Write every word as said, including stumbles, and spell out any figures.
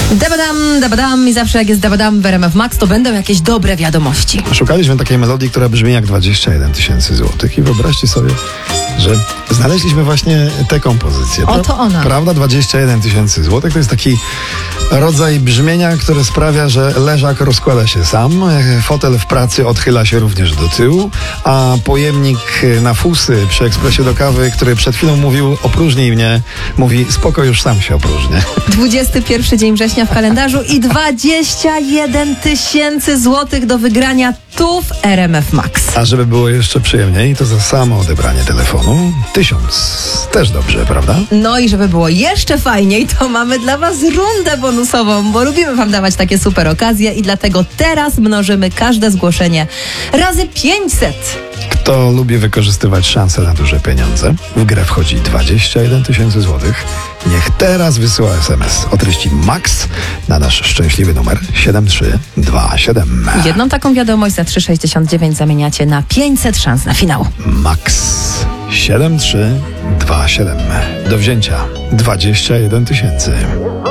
Dabadam, dabadam i zawsze jak jest dabadam w R M F Max, to będą jakieś dobre wiadomości. Szukaliśmy takiej melodii, która brzmi jak dwadzieścia jeden tysięcy złotych i wyobraźcie sobie, że znaleźliśmy właśnie tę kompozycję. Oto ona. Prawda, dwadzieścia jeden tysięcy złotych to jest taki rodzaj brzmienia, który sprawia, że leżak rozkłada się sam, fotel w pracy odchyla się również do tyłu, a pojemnik na fusy przy ekspresie do kawy, który przed chwilą mówił opróżnij mnie, mówi spoko, już sam się opróżnię. dwudziesty pierwszy dzień września w kalendarzu i dwadzieścia jeden tysięcy złotych do wygrania tu w R M F Max. A żeby było jeszcze przyjemniej, to za samo odebranie telefonu tysiąc. Też dobrze, prawda? No i żeby było jeszcze fajniej, to mamy dla was rundę bonusową, bo lubimy wam dawać takie super okazje i dlatego teraz mnożymy każde zgłoszenie razy pięćset. Kto lubi wykorzystywać szanse na duże pieniądze? W grę wchodzi dwadzieścia jeden tysięcy złotych. Niech teraz wysyła es em es o treści MAX na nasz szczęśliwy numer siedem trzy dwa siedem. Jedną taką wiadomość za trzy sześćdziesiąt dziewięć zamieniacie na pięćset szans na finał. MAX siedem trzy dwa siedem. Do wzięcia dwadzieścia jeden tysięcy.